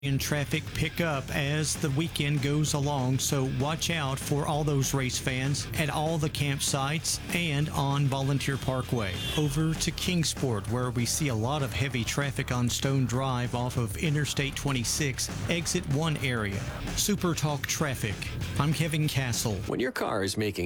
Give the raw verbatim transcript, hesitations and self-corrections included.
And traffic pick up as the weekend goes along, so watch out for all those race fans at all the campsites and on Volunteer Parkway. Over to Kingsport, where we see a lot of heavy traffic on Stone Drive off of Interstate twenty-six, exit one area. Super Talk Traffic. I'm Kevin Castle. When your car is making